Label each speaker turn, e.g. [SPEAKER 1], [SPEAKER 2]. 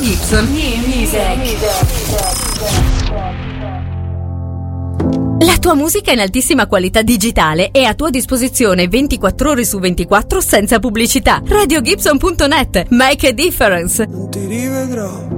[SPEAKER 1] Gibson. La tua musica in altissima qualità digitale è a tua disposizione 24 ore su 24 senza pubblicità. RadioGibson.net. Make a difference.
[SPEAKER 2] Non ti rivedrò